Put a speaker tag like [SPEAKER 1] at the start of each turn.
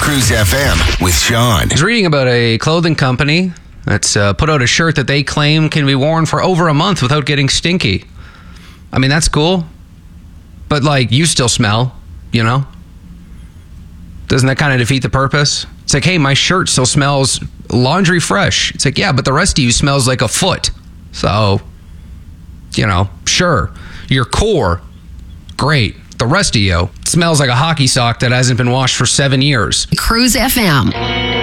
[SPEAKER 1] Cruise FM with Sean.
[SPEAKER 2] I was reading about a clothing company that's put out a shirt that they claim can be worn for over a month without getting stinky. I mean, that's cool. But, like, you still smell, you know? Doesn't that kind of defeat the purpose? It's like, hey, my shirt still smells laundry fresh. It's like, yeah, but the rest of you smells like a foot. So, you know, sure. Your core, great. The rest of you smells like a hockey sock that hasn't been washed for 7 years.
[SPEAKER 3] Cruise FM.